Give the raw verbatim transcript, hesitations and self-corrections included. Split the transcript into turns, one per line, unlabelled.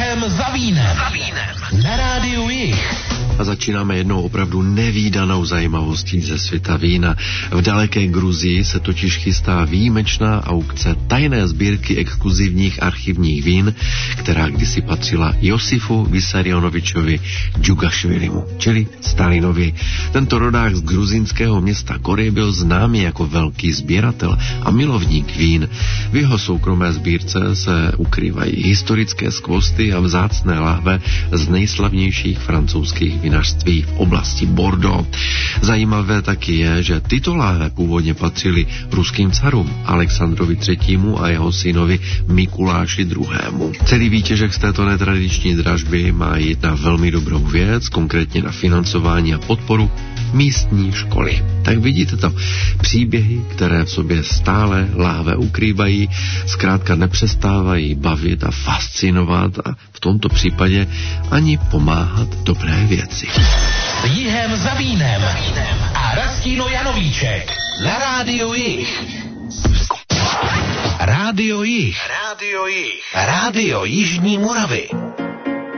Jihem za vínem. Za vínem. Na rádiu Jih.
A začínáme jednou opravdu nevídanou zajímavostí ze světa vína. V daleké Gruzii se totiž chystá výjimečná aukce tajné sbírky exkluzivních archivních vín, která kdysi patřila Josifu Vissarionovičovi Džugašvilimu, čili Stalinovi. Tento rodák z gruzínského města Gory byl známý jako velký sběratel a milovník vín. V jeho soukromé sbírce se ukrývají historické skvosty a vzácné lahve z nejslavnějších francouzských vinařství v oblasti Bordeaux. Zajímavé taky je, že tyto láhve původně patřily ruským carům Alexandrovi třetímu a jeho synovi Mikuláši druhému. Celý výtěžek z této netradiční dražby má jít na velmi dobrou věc, konkrétně na financování a podporu místní školy. Tak vidíte to, příběhy, které v sobě stále láhve ukrývají, zkrátka nepřestávají bavit a fascinovat a v tomto případě ani pomáhat dobré věci.
Jihem za vínem a Rastino Janovíček na rádiu Jih. Rádio Jih. Rádio Jih. Rádio Jižní Moravy.